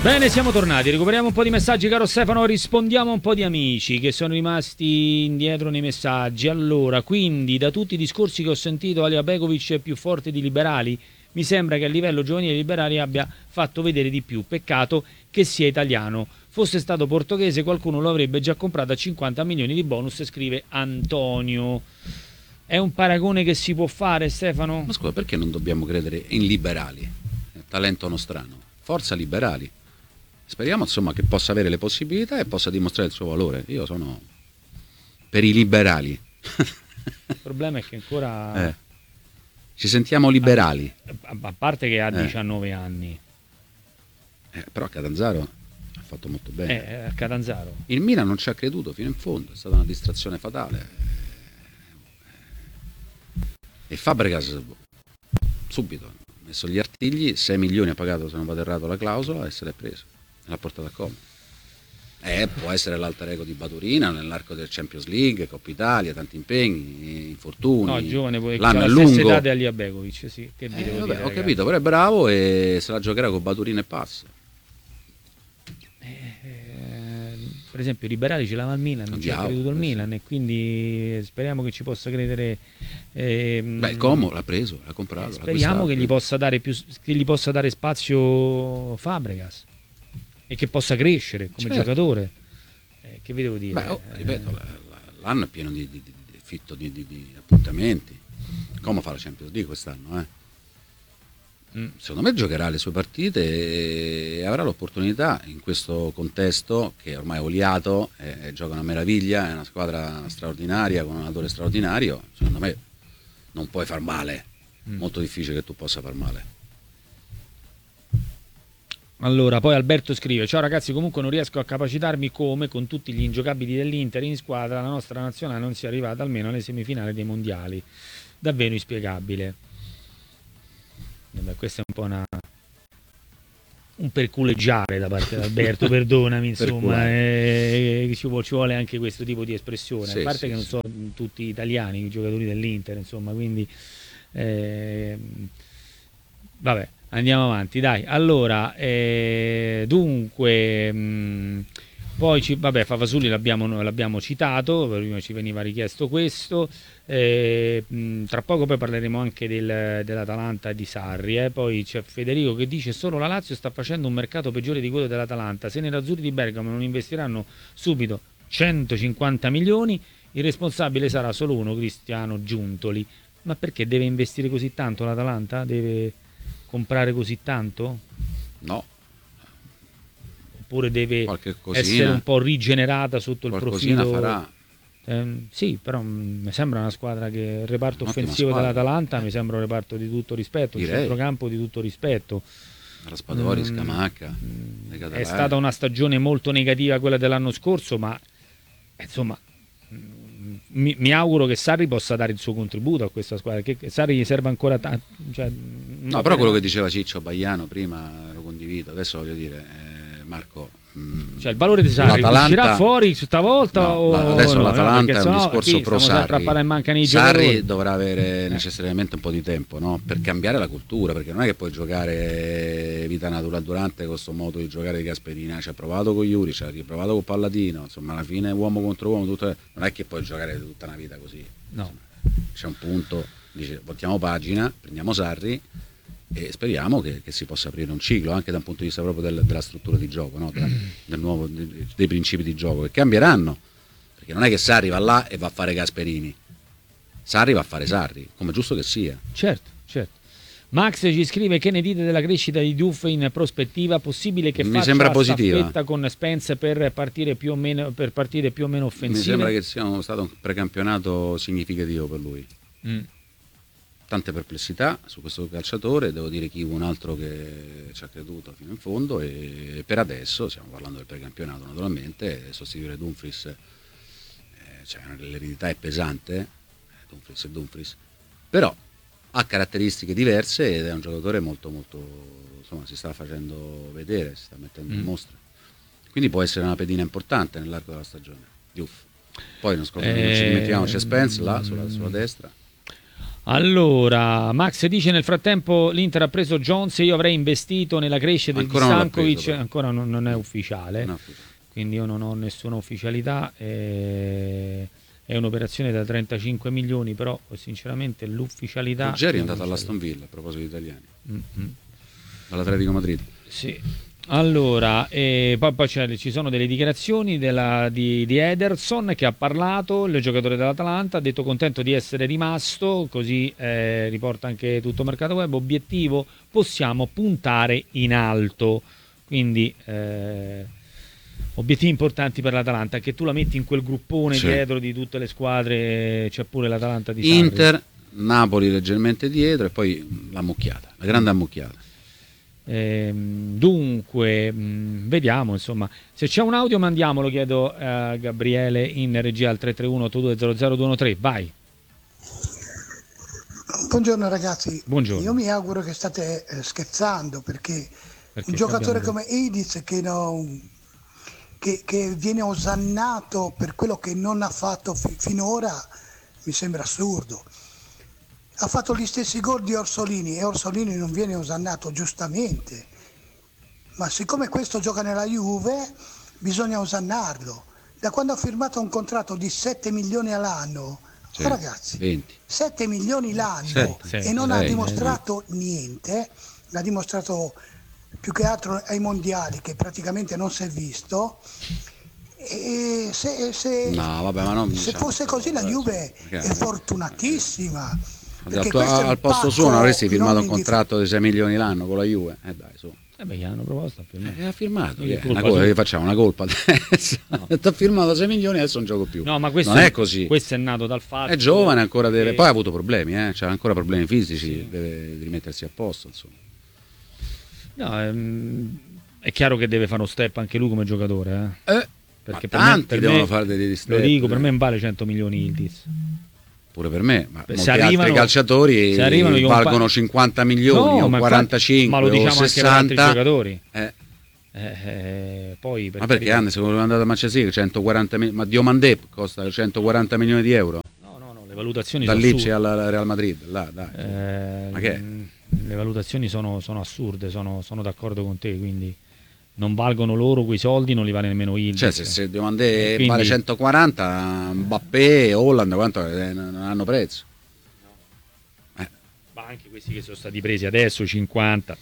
Bene, siamo tornati, recuperiamo un po' di messaggi, caro Stefano, rispondiamo a un po' di amici che sono rimasti indietro nei messaggi. Allora, quindi, da tutti i discorsi che ho sentito, Alija Begovic è più forte di Liberali. Mi sembra che a livello giovanile Liberali abbia fatto vedere di più. Peccato che sia italiano. Fosse stato portoghese qualcuno lo avrebbe già comprato a 50 milioni di bonus, scrive Antonio. È un paragone che si può fare, Stefano? Ma scusa, perché non dobbiamo credere in Liberali? Talento nostrano. Forza Liberali. Speriamo insomma che possa avere le possibilità e possa dimostrare il suo valore. Io sono per i liberali. Il problema è che ancora... Ci sentiamo liberali. A parte che ha 19 anni. Però a Catanzaro ha fatto molto bene. A Catanzaro. Il Milan non ci ha creduto fino in fondo, è stata una distrazione fatale. E Fabregas subito ha messo gli artigli, 6 milioni ha pagato, se non vado errato, la clausola e se l'è preso. L'ha portata a Como. Può essere l'alter ego di Baturina nell'arco del Champions League, Coppa Italia, tanti impegni, infortuni. No, giovane, poi l'anno è la lungo. stessa età di Alija Begovic, sì. Che vi devo dire, ho capito, però è bravo e se la giocherà con Baturina e passa. Per esempio, i Liberali ce l'aveva al Milan, non ci ha creduto il Milan, e quindi speriamo che ci possa credere. Como l'ha preso, l'ha comprato. Speriamo che gli possa dare spazio Fabregas e che possa crescere come giocatore. Che vi devo dire? Ripeto, l'anno è pieno di fitto di appuntamenti. Como fa la Champions League quest'anno, Secondo me giocherà le sue partite e avrà l'opportunità in questo contesto che ormai è oliato, gioca una meraviglia, è una squadra straordinaria con un allenatore straordinario. Secondo me non puoi far male, molto difficile che tu possa far male. Allora, poi Alberto scrive: ciao ragazzi, comunque non riesco a capacitarmi come con tutti gli ingiocabili dell'Inter in squadra la nostra nazionale non sia arrivata almeno alle semifinali dei mondiali. Davvero inspiegabile. Questo è un po' un perculeggiare da parte di Alberto, perdonami, insomma, ci vuole anche questo tipo di espressione, a parte che non sono tutti italiani i giocatori dell'Inter, insomma, quindi vabbè, andiamo avanti, dai. Allora, dunque, poi Favasuli l'abbiamo citato, prima ci veniva richiesto questo. Tra poco poi parleremo anche dell'Atalanta e di Sarri. Poi c'è Federico che dice: solo la Lazio sta facendo un mercato peggiore di quello dell'Atalanta. Se i nerazzurri di Bergamo non investiranno subito 150 milioni, il responsabile sarà solo uno, Cristiano Giuntoli. Ma perché deve investire così tanto l'Atalanta? Deve comprare così tanto? No. Oppure deve essere un po' rigenerata sotto il profilo? Farà. Sì, però mi sembra una squadra che il reparto offensivo dell'Atalanta mi sembra un reparto di tutto rispetto, il centrocampo di tutto rispetto. Raspadori, Scamacca, è stata una stagione molto negativa quella dell'anno scorso, ma insomma mi auguro che Sarri possa dare il suo contributo a questa squadra, che Sarri gli serve ancora tanto, no, però quello che diceva Ciccio Baiano prima lo condivido. Adesso voglio dire, Marco, il valore di Sarri uscirà fuori stavolta? Adesso l'Atalanta è un discorso pro Sarri. Sarri dovrà avere necessariamente un po' di tempo, no? Per cambiare la cultura, perché non è che puoi giocare vita natura durante questo modo di giocare di Gasperini. Ci ha provato con Iuri, ci ha riprovato con Palladino, insomma alla fine uomo contro uomo, non è che puoi giocare tutta una vita così. No. C'è un punto, dice voltiamo pagina, prendiamo Sarri e speriamo che si possa aprire un ciclo anche da un punto di vista proprio della struttura di gioco, no? Dei principi di gioco che cambieranno, perché non è che Sarri va là e va a fare Gasperini, Sarri va a fare Sarri, come giusto che sia. Certo. Max ci scrive: che ne dite della crescita di Diouf in prospettiva? Possibile che faccia staffetta con Spence per partire più o meno offensive? Mi sembra che sia stato un precampionato significativo per lui. Tante perplessità su questo calciatore, devo dire che un altro che ci ha creduto fino in fondo, e per adesso stiamo parlando del precampionato naturalmente, sostituire Dumfries, l'eredità è pesante, Dumfries, però ha caratteristiche diverse ed è un giocatore molto insomma si sta facendo vedere, si sta mettendo in mostra, quindi può essere una pedina importante nell'arco della stagione. Diouf. Poi non ci dimentichiamo, c'è Spence là sulla destra. Allora, Max dice nel frattempo l'Inter ha preso Jones e io avrei investito nella crescita di Ancora non l'ha Stankovic, preso, però. ancora non è ufficiale, No, quindi io non ho nessuna ufficialità, è un'operazione da 35 milioni, però sinceramente l'ufficialità... Ruggeri è non andato c'è. all'Aston Villa, a proposito di italiani, Mm-mm. dall'Atletico Madrid. Sì. Allora, poi ci sono delle dichiarazioni di Ederson che ha parlato, il giocatore dell'Atalanta, ha detto contento di essere rimasto, così riporta anche tutto Mercato Web, obiettivo possiamo puntare in alto, quindi obiettivi importanti per l'Atalanta, che tu la metti in quel gruppone Sì. dietro di tutte le squadre, c'è pure l'Atalanta di Sarri. Inter, Napoli leggermente dietro e poi l'ammucchiata, la grande ammucchiata. Dunque, vediamo, insomma, se c'è un audio mandiamolo, chiedo a Gabriele in regia al 331-8200-213. Vai. Buongiorno ragazzi. Buongiorno. Io mi auguro che state scherzando, perché un abbiamo- giocatore come Ediz che viene osannato per quello che non ha fatto finora mi sembra assurdo. Ha fatto gli stessi gol di Orsolini e Orsolini non viene osannato, giustamente, ma siccome questo gioca nella Juve bisogna osannarlo. Da quando ha firmato un contratto di 7 milioni all'anno, Sì, ragazzi, 20. 7 milioni l'anno Sette. e non ha Sei, dimostrato niente, l'ha dimostrato più che altro ai mondiali, che praticamente non si è visto. E se No, vabbè, ma non se diciamo fosse così la Juve perché- è fortunatissima. Perché Al, questo è il al posto pacco suo non avresti firmato non un contratto di 6 milioni l'anno con la Juve? Dai, su. Beh, gli hanno proposto a firmare. Ha firmato, Che che è? colpa Una colpa, tua? che facciamo una colpa adesso. Ti ha firmato 6 milioni, adesso non gioco più. No, ma questo non è così. Questo è nato dal fatto. È giovane ancora, che- poi ha avuto problemi, c'ha ancora problemi fisici, Sì. deve rimettersi a posto, insomma. No, è chiaro che deve fare uno step anche lui come giocatore, perché ma tanti devono fare degli step. lo dico, per me non vale 100 milioni Ildiz. Pure per me, ma Beh, molti se arrivano- altri calciatori se arrivano io un valgono 50 milioni No, o ma 45 ma lo diciamo o anche per altri 60. giocatori. Poi Ma perché Anne, secondo me è andato a Manchester City 140 ma Diomandé costa 140 milioni di euro No, le valutazioni da sono Lecce assurde. al Real Madrid, là, dai. Ma che è? Le valutazioni sono assurde, sono d'accordo con te, quindi non valgono loro quei soldi, non li vale nemmeno Ildiz. Cioè se Diomandé Quindi- vale 140, Mbappé e Holland quanto non hanno prezzo. Ma anche questi che sono stati presi adesso 50,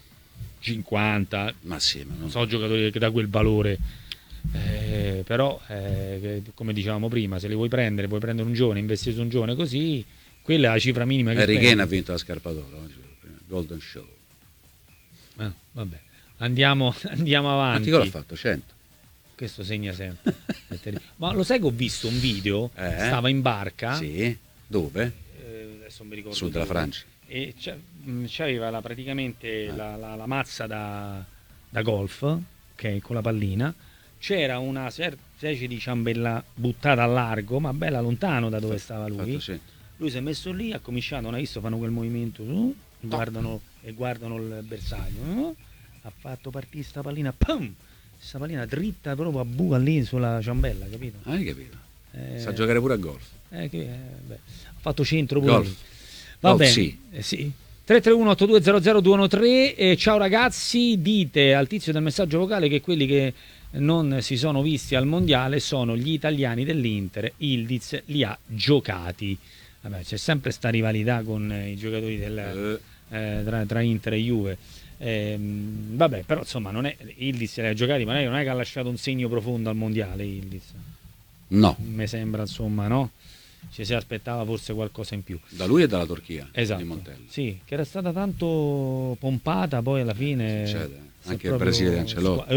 Ma sì, ma non so giocatori che dà quel valore, però come dicevamo prima, se li vuoi prendere un giovane, investire su un giovane così, quella è la cifra minima che Harry Kane ha spendi. vinto la scarpa d'oro oggi, Golden Show. Vabbè, andiamo Ma avanti. ti cosa ha fatto? 100? Questo segna sempre. È terribile. Ma lo sai che ho visto un video? Stava in barca. Sì, dove? Adesso non mi ricordo. Sud della dove. Francia. E c'aveva praticamente la mazza da golf, ok, con la pallina. C'era una specie di ciambella buttata a largo, ma bella lontano da dove stava lui. Fatto, sì. Lui si è messo lì, ha cominciato, non hai visto, fanno quel movimento, guardano il bersaglio, no? Ha fatto partire sta pallina, pum! Sta pallina dritta proprio a buca lì sulla ciambella, capito? Hai capito? Sa giocare pure a golf. Ha fatto centro pure Golf. lì. Va Golf, bene. sì. Sì. 331-8200-213. Ciao ragazzi, dite al tizio del messaggio vocale che quelli che non si sono visti al mondiale sono gli italiani dell'Inter. Ildiz li ha giocati. Vabbè, c'è sempre sta rivalità con i giocatori tra Inter e Juve. Vabbè, però insomma non è Ildiz li ha giocati, ma non è che ha lasciato un segno profondo al mondiale Ildiz. No, Mi sembra, insomma, no? Ci si aspettava forse qualcosa in più. da lui e dalla Turchia, Esatto. di Montella. Sì, che era stata tanto pompata, poi alla fine Succede, si è anche il proprio Brasile di Ancelotti.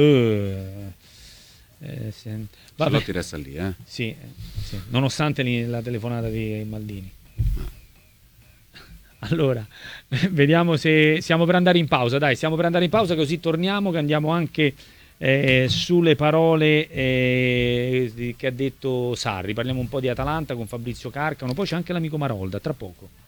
Sì. Vabbè, Ancelotti resta lì, sì, nonostante la telefonata di Maldini. Allora, vediamo se siamo per andare in pausa. Dai, stiamo per andare in pausa, così torniamo, che andiamo anche sulle parole che ha detto Sarri. Parliamo un po' di Atalanta con Fabrizio Carcano, poi c'è anche l'amico Marolda, tra poco.